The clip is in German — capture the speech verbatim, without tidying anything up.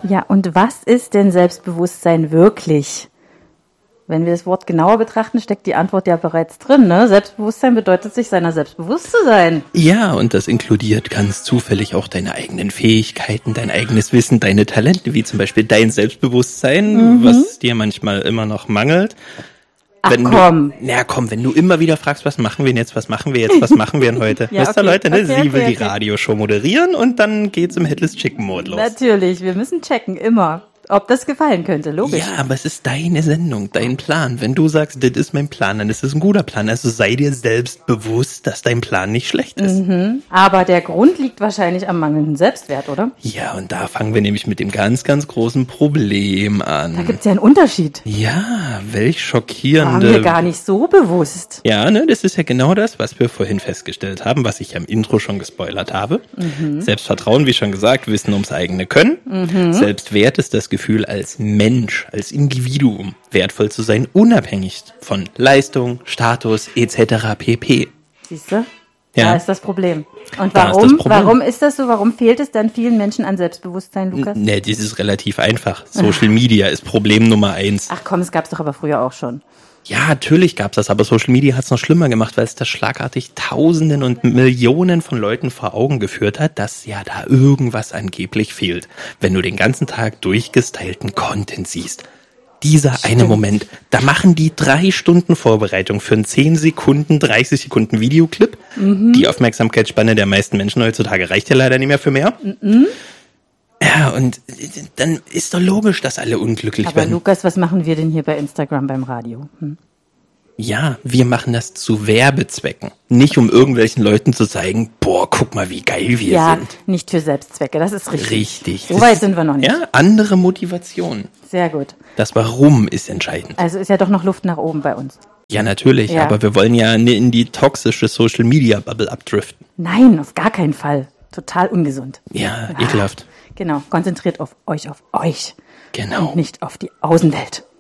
Ja, und was ist denn Selbstbewusstsein wirklich? Wenn wir das Wort genauer betrachten, steckt die Antwort ja bereits drin, ne? Selbstbewusstsein bedeutet, sich seiner selbst bewusst zu sein. Ja, und das inkludiert ganz zufällig auch deine eigenen Fähigkeiten, dein eigenes Wissen, deine Talente, wie zum Beispiel dein Selbstbewusstsein, mhm. was dir manchmal immer noch mangelt. Ach wenn komm. Du, na komm, wenn du immer wieder fragst, was machen wir denn jetzt, was machen wir jetzt, was machen wir denn heute? ja, Wisst ihr, okay, Leute, ne? okay, Sie okay, will okay. die Radioshow moderieren und dann geht's im Headless Chicken Mode los. Natürlich, wir müssen checken, immer. Ob das gefallen könnte, logisch. Ja, aber es ist deine Sendung, dein Plan. Wenn du sagst, das ist mein Plan, dann ist es ein guter Plan. Also sei dir selbst bewusst, dass dein Plan nicht schlecht ist. Mhm. Aber der Grund liegt wahrscheinlich am mangelnden Selbstwert, oder? Ja, und da fangen wir nämlich mit dem ganz, ganz großen Problem an. Da gibt's ja einen Unterschied. Ja, welch schockierende... War mir gar nicht so bewusst. Ja, ne, das ist ja genau das, was wir vorhin festgestellt haben, was ich ja im Intro schon gespoilert habe. Mhm. Selbstvertrauen, wie schon gesagt, Wissen ums eigene Können. Mhm. Selbstwert ist das Gefühl, als Mensch, als Individuum wertvoll zu sein, unabhängig von Leistung, Status et cetera pp. Siehst du? Ja. Da ist das Problem. Und Da ist warum, das Problem. warum ist das so? Warum fehlt es dann vielen Menschen an Selbstbewusstsein, Lukas? Ne, das ist relativ einfach. Social Media ist Problem Nummer eins. Ach komm, es gab's doch aber früher auch schon. Ja, natürlich gab's das, aber Social Media hat's noch schlimmer gemacht, weil es das schlagartig Tausenden und Millionen von Leuten vor Augen geführt hat, dass ja da irgendwas angeblich fehlt, wenn du den ganzen Tag durchgestylten Content siehst. Dieser Stimmt. eine Moment, da machen die drei Stunden Vorbereitung für einen zehn Sekunden, dreißig Sekunden Videoclip. Mhm. Die Aufmerksamkeitsspanne der meisten Menschen heutzutage reicht ja leider nicht mehr für mehr. Mhm. Ja, und dann ist doch logisch, dass alle unglücklich Aber werden. Lukas, was machen wir denn hier bei Instagram beim Radio? Hm? Ja, wir machen das zu Werbezwecken. Nicht um irgendwelchen Leuten zu zeigen, boah, guck mal, wie geil wir ja, sind. Nicht für Selbstzwecke, das ist richtig. Richtig. So weit sind wir noch nicht. Ja, andere Motivation. Sehr gut. Das Warum ist entscheidend. Also ist ja doch noch Luft nach oben bei uns. Ja, natürlich, Ja. aber wir wollen ja in die toxische Social-Media-Bubble abdriften. Nein, auf gar keinen Fall. Total ungesund. Ja, ekelhaft. Genau, konzentriert auf euch, auf euch. Genau. Und nicht auf die Außenwelt.